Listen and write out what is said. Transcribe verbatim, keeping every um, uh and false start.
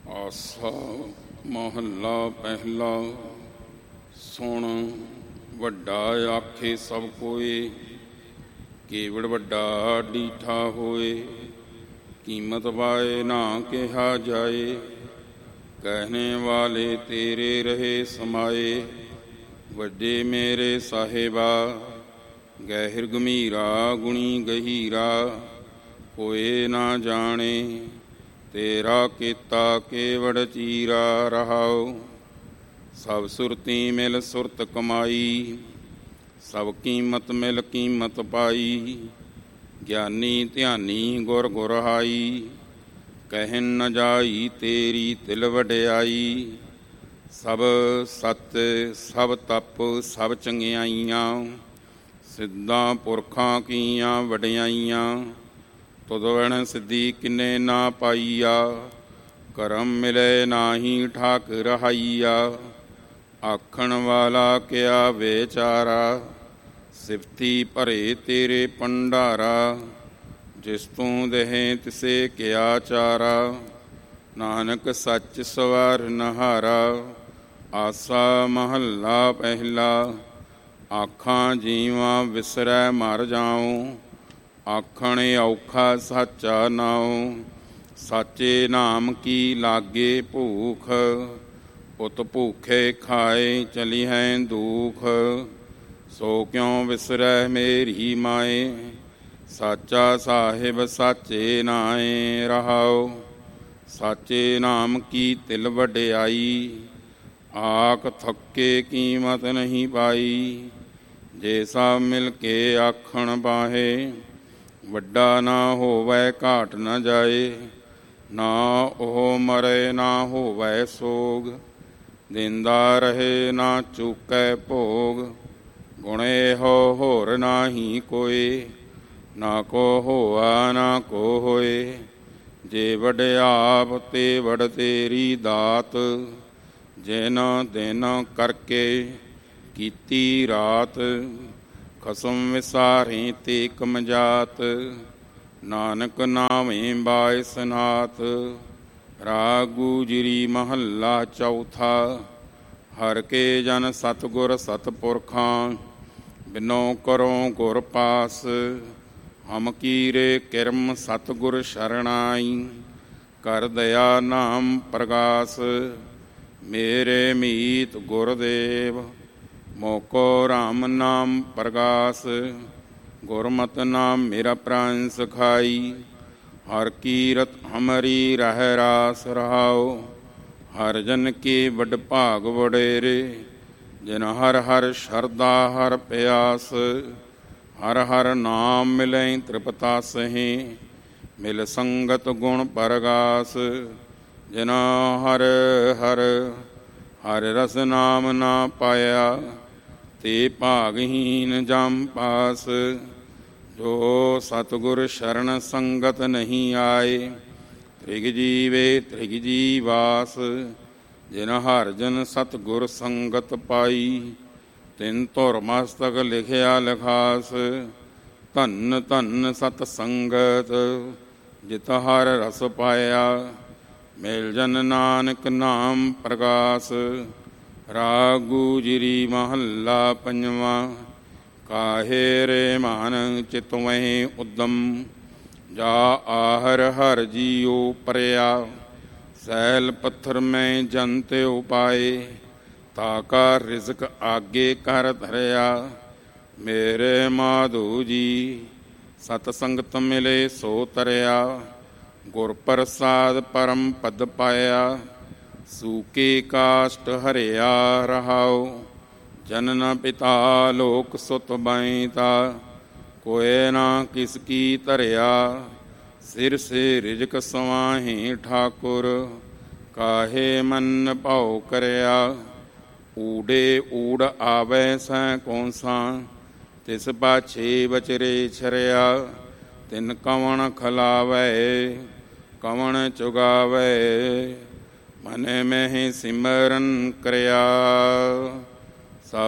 ਆਸਾ ਮਹੱਲਾ ਪਹਿਲਾ। ਸੁਣ ਵੱਡਾ ਆਖੇ ਸਭ ਕੋਏ, ਕੇਵੜ ਵੱਡਾ ਡੀਠਾ ਹੋਏ। ਕੀਮਤ ਪਾਏ ਨਾ ਕਿਹਾ ਜਾਏ, ਕਹਿਣੇ ਵਾਲੇ ਤੇਰੇ ਰਹੇ ਸਮਾਏ। ਵੱਡੇ ਮੇਰੇ ਸਾਹਿਬਾ, ਗਹਿਰ ਗੰਭੀਰਾ ਗੁਣੀ ਗਹੀਰਾ। ਕੋਏ ਨਾ ਜਾਣੇ, ਤੇਰਾ ਕੀਤਾ ਕੇਵੜ ਚੀਰਾ ਰਹਾਉ। ਸਭ ਸੁਰਤੀ ਮਿਲ ਸੁਰਤ ਕਮਾਈ, ਸਭ ਕੀਮਤ ਮਿਲ ਕੀਮਤ ਪਾਈ। ਗਿਆਨੀ ਧਿਆਨੀ ਗੁਰ ਗੁਰਹਾਈ, ਕਹਿਨ ਨ ਜਾਈ ਤੇਰੀ ਤਿਲ ਵਡਿਆਈ। ਸਭ ਸੱਚ ਸਭ ਤਪ ਸਭ ਚੰਗਿਆਈਆਂ, ਸਿੱਧਾਂ ਪੁਰਖਾਂ ਕੀਆਂ ਵਡਿਆਈਆਂ। ਤੁਧ ਵਣ ਸਿੱਧੀ ਕਿਨੇ ਨਾ ਪਾਈਆ, ਕਰਮ ਮਿਲੇ ਨਾਹੀ ਠਾਕ ਰਹਾਈਆ। ਆਖਣ ਵਾਲਾ ਕਿਆ ਵਿਚਾਰਾ, ਸਿਫਤੀ ਭਰੇ ਤੇਰੇ ਭੰਡਾਰਾ। ਜਿਸ ਤੂੰ ਦੇਹੇ ਤਿਸੇ ਕਿਆ ਚਾਰਾ, ਨਾਨਕ ਸੱਚ ਸਵਾਰ ਨਹਾਰਾ। ਆਸਾ ਮਹੱਲਾ ਪਹਿਲਾ। ਆਖਾਂ ਜੀਵਾਂ ਵਿਸਰੈ ਮਰ ਜਾਉ, ਆਖਣ ਔਖਾ ਸਾਚਾ ਨਾਉ। ਸਾਚੇ ਨਾਮ ਕੀ ਲਾਗੇ ਭੂਖ, ਉਤ ਭੂਖੇ ਖਾਏ ਚਲੀ ਹੈ ਦੁਖ। ਸੋ ਕਿਉ ਵਿਸਰੈ ਮੇਰੀ ਮਾਏ, ਸਾਚਾ ਸਾਹਿਬ ਸਾਚੇ ਨਾਏ ਰਹਾਉ। ਸਾਚੇ ਨਾਮ ਕੀ ਤਿਲ ਵਡਿਆਈ, ਆਖ ਥੱਕੇ ਕੀਮਤ ਨਹੀਂ ਪਾਈ। ਜੇ ਸਭ ਮਿਲ ਕੇ ਆਖਣ ਬਾਹੇ, ਵੱਡਾ ਨਾ ਹੋਵੈ ਘਾਟ ਨ ਜਾਏ। ਨਾ ਉਹ ਮਰੇ ਨਾ ਹੋਵੈ ਸੋਗ, ਦਿੰਦਾ ਰਹੇ ਨਾ ਚੁਕੈ ਭੋਗ। ਗੁਣ ਇਹੋ ਹੋਰ ਨਾਹੀ ਕੋਇ, ਨਾ ਕੋ ਹੋਆ ਨਾ ਕੋ ਹੋਏ। ਜੇ ਵਡਿਆਪ ਤੇ ਵਡ ਤੇਰੀ ਦਾਤ, ਜਿਨ ਦਿਨ ਕਰਕੇ ਕੀਤੀ ਰਾਤ। ਖਸਮ ਵਿਸਾਰੇ ਤੇ ਕਮਜਾਤ, ਨਾਨਕ ਨਾਵੇਂ ਬਾਇ ਸਨਾਤ। ਰਾਗ ਗੁਜਰੀ ਮਹੱਲਾ ਚੌਥਾ। ਹਰ ਕੇ ਜਨ ਸਤਿਗੁਰ ਸਤਿਪੁਰਖਾਂ, ਬਿਨੋ ਕਰੋ ਗੁਰ ਪਾਸ। ਹਮ ਕੀਰੇ ਕਿਰਮ ਸਤਿਗੁਰ ਸ਼ਰਣਾਈ, ਕਰ ਦਇਆ ਨਾਮ ਪ੍ਰਗਾਸ। ਮੇਰੇ ਮੀਤ ਗੁਰਦੇਵ, ਮੋਕੋ ਰਾਮ ਨਾਮ ਪ੍ਰਗਾਸ। ਗੁਰਮਤਿ ਨਾਮ ਮੇਰਾ ਪ੍ਰਾਨ ਸਖਾਈ, ਹਰ ਕੀਰਤ ਹਮਰੀ ਰਹਿ ਰਾਸ ਰਹਾਉ। ਹਰ ਜਨ ਕੀ ਵਡ ਭਾਗ ਵਡੇਰੇ, ਜਿਨ ਹਰ ਹਰ ਸ਼ਰਧਾ ਹਰ ਪਿਆਸ। ਹਰ ਹਰ ਨਾਮ ਮਿਲੈ ਤ੍ਰਿਪਤਾ ਸਹੀ, ਮਿਲ ਸੰਗਤ ਗੁਣ ਪਰਗਾਸ। ਜਿਨ ਹਰ ਹਰ ਹਰ ਰਸ ਨਾਮ ਨਾ ਪਾਇਆ, ਤੇ ਭਾਗਹੀਨ ਜਮ ਪਾਸ। ਜੋ ਸਤਿਗੁਰ ਸ਼ਰਨ ਸੰਗਤ ਨਹੀਂ ਆਏ, ਤ੍ਰਿਗ ਜੀਵੇ ਤ੍ਰਿਗ ਜੀਵਾਸ। ਜਿਨ ਹਰ ਜਨ ਸਤਿਗੁਰ ਸੰਗਤ ਪਾਈ, ਤਿਨ ਧੁਰ ਮਸਤਕ ਲਿਖਿਆ ਲਿਖਾਸ। ਧੰਨ ਧੰਨ ਸਤ ਸੰਗਤ, ਜਿਤ ਹਰ ਰਸ ਪਾਇਆ। ਮਿਲ ਜਨ ਨਾਨਕ ਨਾਮ ਪ੍ਰਗਾਸ। ਰਾਗ ਗੁਜਰੀ ਮਹੱਲਾ ਪੰਜਵਾਂ। ਕਾਹੇ ਰੇ ਮਨ ਚਿਤਵਹਿ ਉਦਮ, ਜਾ ਆਹਰ ਹਰ ਜੀਉ ਪਰਿਆ। ਸੈਲ ਪੱਥਰ ਮੈਂ ਜਨ ਤੇ ਉਪਾਏ, ਤਾ ਕਾ ਰਿਜ਼ਕ ਆਗੇ ਕਰ ਧਰਿਆ। ਮੇਰੇ ਮਾਧੂ ਜੀ ਸਤ ਸੰਗਤ ਮਿਲੇ ਸੋ ਤਰਿਆ। ਗੁਰ ਪ੍ਰਸਾਦ ਪਰਮ ਪਦ ਪਾਇਆ, ਸੂਕੇ ਕਾਸ਼ਟ ਹਰਿਆ ਰਹਾਉ। ਜਨਨ ਪਿਤਾ ਲੋਕ ਸੁਤ ਬੈਂਤਾ, ਕੋਇ ਨਾ ਕਿਸ ਕੀ ਧਰਿਆ। ਸਿਰ ਸੇ ਰਿਜਕ ਸਵਾਹੀ ਠਾਕੁਰ, ਕਾਹੇ ਮਨ ਭਾਉ ਕਰਿਆ। ਊਡੇ ਊੜ ਆਵੈ ਸੈ ਕੌਂਸਾਂ, ਤਿਸ ਪਾਛੇ ਬਚਰੇ ਛਰਿਆ। ਤਿਨ ਕਵਣ ਖਲਾਵੈ ਕਵਣ ਚੁਗਾਵੈ, ਮਨ ਮਹਿ ਸਿਮਰਨ ਕਰਿਆ।